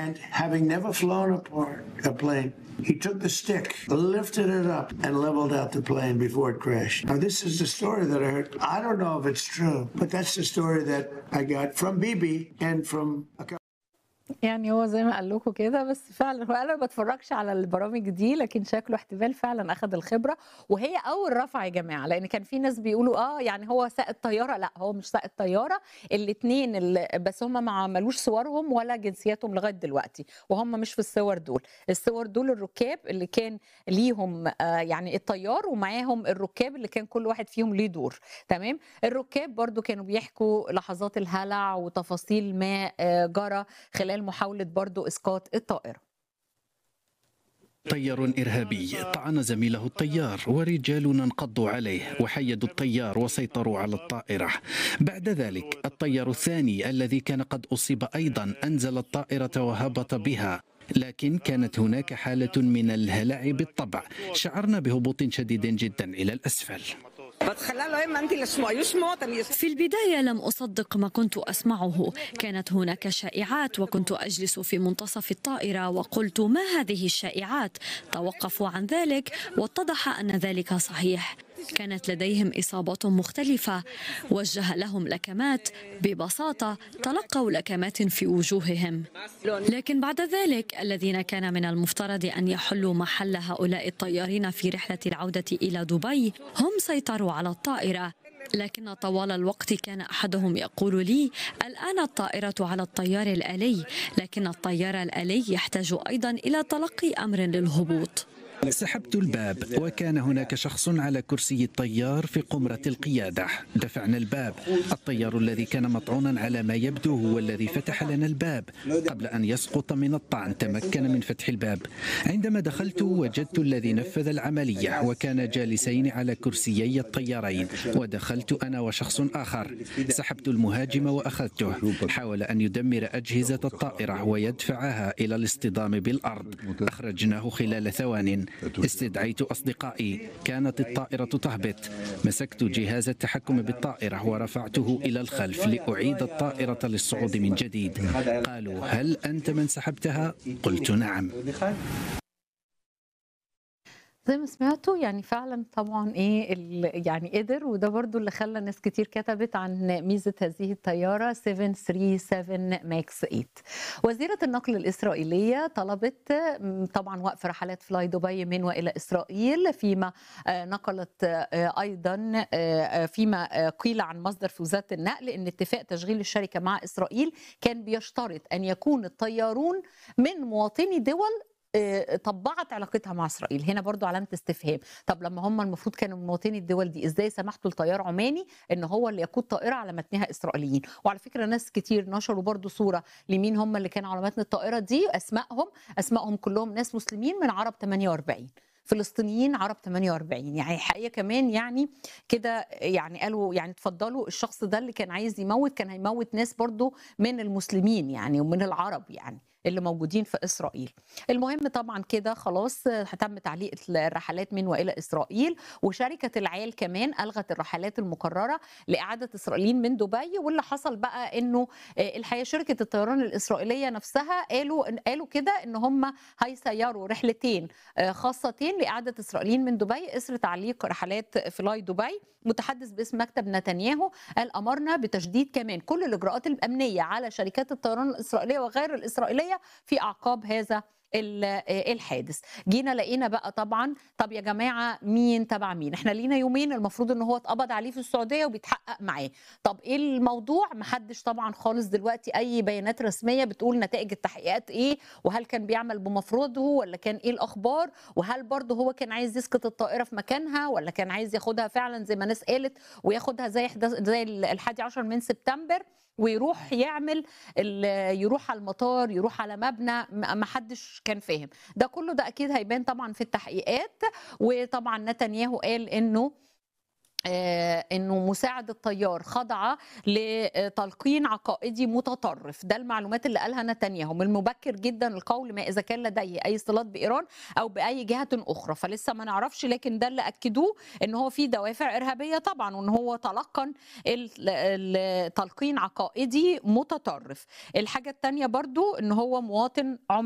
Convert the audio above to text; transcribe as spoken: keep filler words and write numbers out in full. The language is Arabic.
And having never flown a, part, a plane, he took the stick, lifted it up, and leveled out the plane before it crashed. Now, this is the story that I heard. I don't know if it's true, but that's the story that I got from Bibi and from a couple. يعني هو زي ما قال لكم كده، بس فعلًا هو أنا ما باتفرّجش على البرامج دي، لكن شكله احتمال فعلًا أخد الخبرة، وهي أول رفعة يا جماعة، لإن كان في ناس بيقولوا آه، يعني هو سائق طيارة، لأ هو مش سائق طيارة، الاتنين ال بس هم ما عملوش صورهم ولا جنسياتهم لغاية دلوقتي، وهم مش في الصور دول، الصور دول الرُكّاب اللي كان ليهم آآ يعني الطيار ومعاهم الرُكّاب اللي كان كل واحد فيهم ليه دور، تمام؟ الرُكّاب برضه كانوا بيحكوا لحظات الهلع وتفاصيل ما آآ جرى خلال محاولة برضه إسقاط الطائرة. طيار إرهابي طعن زميله الطيار ورجال انقضوا عليه وحيدوا الطيار وسيطروا على الطائرة. بعد ذلك الطيار الثاني الذي كان قد أصيب أيضا أنزل الطائرة وهبط بها، لكن كانت هناك حالة من الهلع بالطبع، شعرنا بهبوط شديد جدا إلى الأسفل. في البداية لم أصدق ما كنت أسمعه، كانت هناك شائعات وكنت أجلس في منتصف الطائرة وقلت ما هذه الشائعات؟ توقفوا عن ذلك واتضح أن ذلك صحيح. كانت لديهم إصابات مختلفة، وجه لهم لكمات، ببساطة تلقوا لكمات في وجوههم. لكن بعد ذلك الذين كان من المفترض أن يحلوا محل هؤلاء الطيارين في رحلة العودة إلى دبي هم سيطروا على الطائرة. لكن طوال الوقت كان أحدهم يقول لي الآن الطائرة على الطيار الآلي، لكن الطيار الآلي يحتاج أيضا إلى تلقي أمر للهبوط. سحبت الباب وكان هناك شخص على كرسي الطيار في قمرة القيادة. دفعنا الباب. الطيار الذي كان مطعونا على ما يبدو هو الذي فتح لنا الباب. قبل أن يسقط من الطعن تمكن من فتح الباب. عندما دخلت وجدت الذي نفذ العملية وكان جالسين على كرسيي الطيارين، ودخلت أنا وشخص آخر. سحبت المهاجم وأخذته. حاول أن يدمر أجهزة الطائرة ويدفعها إلى الاصطدام بالأرض. أخرجناه خلال ثوان. استدعيت أصدقائي. كانت الطائرة تهبط. مسكت جهاز التحكم بالطائرة ورفعته إلى الخلف لأعيد الطائرة للصعود من جديد. قالوا هل أنت من سحبتها؟ قلت نعم. زي ما سمعتوا يعني فعلًا طبعًا إيه ال يعني قدر، وده برضه اللي خلّى ناس كتير كتبت عن ميزة هذه الطيارة سبعة ثلاثة سبعة ماكس ثمانية. وزيرة النقل الإسرائيلية طلبت طبعًا وقف رحلات فلاي دبي من وإلى إسرائيل، فيما نقلت أيضًا فيما قيل عن مصدر في وزارة النقل إن اتفاق تشغيل الشركة مع إسرائيل كان بيشترط أن يكون الطيارون من مواطني دول طبعت علاقتها مع اسرائيل. هنا برضو علامه استفهام، طب لما هم المفروض كانوا من مواطني الدول دي ازاي سمحتوا لطيار عماني ان هو اللي يقود طائره على متنها اسرائيليين؟ وعلى فكره ناس كتير نشروا برضو صوره لمين هم اللي كانوا على متن الطائره دي، اسمائهم اسمائهم كلهم ناس مسلمين من عرب ثمانية وأربعين، فلسطينيين عرب ثمانية وأربعين. يعني حقيقه كمان يعني كده يعني قالوا يعني اتفضلوا الشخص ده اللي كان عايز يموت كان هيموت ناس برضو من المسلمين يعني ومن العرب يعني اللي موجودين في إسرائيل. المهم طبعا كده خلاص تم تعليق الرحلات من وإلى إسرائيل، وشركة العال كمان ألغت الرحلات المقررة لإعادة إسرائيليين من دبي. واللي حصل بقى إنه الحقيقة شركة الطيران الإسرائيلية نفسها قالوا قالوا كده إن هم هيسيروا رحلتين خاصتين لإعادة إسرائيليين من دبي إثر تعليق رحلات فلاي دبي. متحدث باسم مكتب نتنياهو قال أمرنا بتشديد كمان كل الإجراءات الأمنية على شركات الطيران الإسرائيلية وغير الإسرائيلية في أعقاب هذا الحادث. جينا لقينا بقى طبعا طب يا جماعه مين تبع مين؟ احنا لينا يومين المفروض ان هو اتقبض عليه في السعوديه وبيتحقق معاه. طب ايه الموضوع؟ محدش طبعا خالص دلوقتي اي بيانات رسميه بتقول نتائج التحقيقات ايه، وهل كان بيعمل بمفروضه ولا كان ايه الاخبار، وهل برضه هو كان عايز يسقط الطائره في مكانها ولا كان عايز ياخدها فعلا زي ما ناس قالت وياخدها زي زي الحادي عشر من سبتمبر ويروح يعمل يروح على المطار يروح على مبنى. ما حدش كان فاهم ده كله. ده اكيد هيبان طبعا في التحقيقات. وطبعا نتنياهو قال انه آه، انه مساعد الطيار خضع لتلقين عقائدي متطرف. ده المعلومات اللي قالها نتنياهو. من المبكر جدا القول ما اذا كان لديه اي صلات بايران او باي جهه اخرى، فلسه ما نعرفش، لكن ده اللي اكدوه ان هو في دوافع ارهابيه طبعا، وان هو تلقن ال- ال- تلقين عقائدي متطرف. الحاجه الثانيه برضو ان هو مواطن